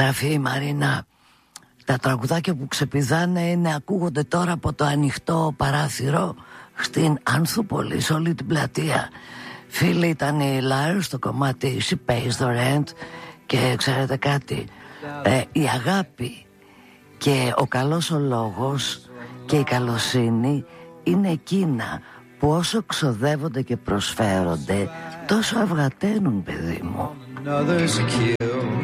Γράφει η Μαρίνα: τα τραγουδάκια που ξεπηδάνε ακούγονται τώρα από το ανοιχτό παράθυρο στην Ανθούπολη, σε όλη την πλατεία. Φίλοι, ήταν η Liars στο κομμάτι She Pays the Rent. Και ξέρετε κάτι, η αγάπη και ο καλός ο λόγος και η καλοσύνη είναι εκείνα που όσο ξοδεύονται και προσφέρονται τόσο αυγαταίνουν, παιδί μου.